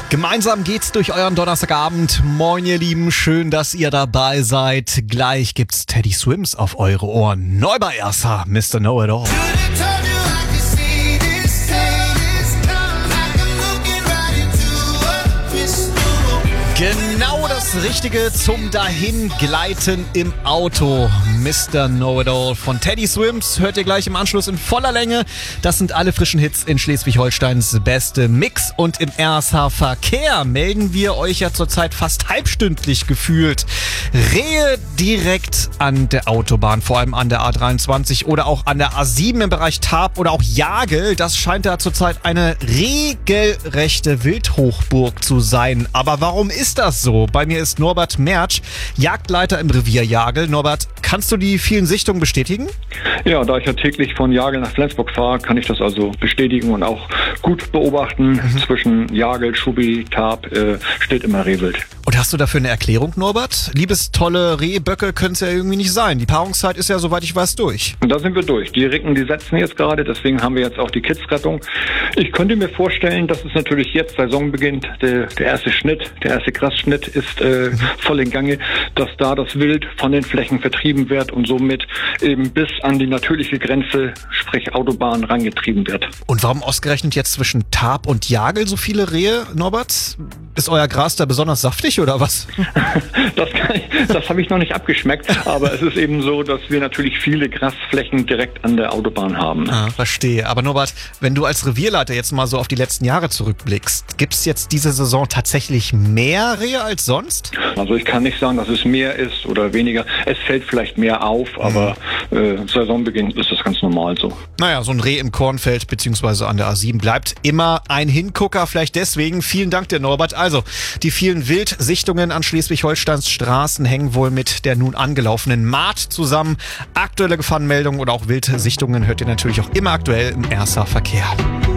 Gemeinsam geht's durch euren Donnerstagabend. Moin ihr Lieben, schön, dass ihr dabei seid. Gleich gibt's Teddy Swims auf eure Ohren. Neu bei Ersa, Mr. Know-It-All. Genau das Richtige zum Dahingleiten im Auto. Mr. Know-It-All von Teddy Swims hört ihr gleich im Anschluss in voller Länge. Das sind alle frischen Hits in Schleswig-Holsteins beste Mix. Und im RSH Verkehr melden wir euch ja zurzeit fast halbstündlich gefühlt. Rehe direkt an der Autobahn, vor allem an der A23 oder auch an der A7 im Bereich Tarp oder auch Jagel. Das scheint da zurzeit eine regelrechte Wildhochburg zu sein. Aber warum ist das so? Bei mir ist Norbert Mertsch, Jagdleiter im Revier Jagel. Norbert, kannst du die vielen Sichtungen bestätigen? Ja, da ich ja täglich von Jagel nach Flensburg fahre, kann ich das also bestätigen und auch gut beobachten. Zwischen Jagel, Schubi, Tarp steht immer Rehwild. Und hast du dafür eine Erklärung, Norbert? Liebes tolle Rehböcke können es ja irgendwie nicht sein. Die Paarungszeit ist ja, soweit ich weiß, durch. Und da sind wir durch. Die Ricken, die setzen jetzt gerade, deswegen haben wir jetzt auch die Kidsrettung. Ich könnte mir vorstellen, dass es natürlich jetzt Saison beginnt, der erste Schnitt, der erste Grasschnitt ist voll in Gange, dass da das Wild von den Flächen vertrieben wird und somit eben bis an die natürliche Grenze, sprich Autobahn, rangetrieben wird. Und warum ausgerechnet jetzt zwischen Tarp und Jagel so viele Rehe, Norbert? Ist euer Gras da besonders saftig oder was? Das habe ich noch nicht abgeschmeckt, aber es ist eben so, dass wir natürlich viele Grasflächen direkt an der Autobahn haben. Ah, verstehe. Aber Norbert, wenn du als Revierleiter jetzt mal so auf die letzten Jahre zurückblickst, gibt es jetzt diese Saison tatsächlich mehr Rehe als sonst? Also ich kann nicht sagen, dass es mehr ist oder weniger. Es fällt vielleicht mehr auf, aber Saisonbeginn ist das ganz normal so. Naja, so ein Reh im Kornfeld bzw. an der A7 bleibt immer ein Hingucker. Vielleicht deswegen. Vielen Dank dir, Norbert. Also, die vielen Wildsichtungen an Schleswig-Holsteins Straßen hängen wohl mit der nun angelaufenen Maat zusammen. Aktuelle Gefahrenmeldungen oder auch Wildsichtungen hört ihr natürlich auch immer aktuell im RSH Verkehr.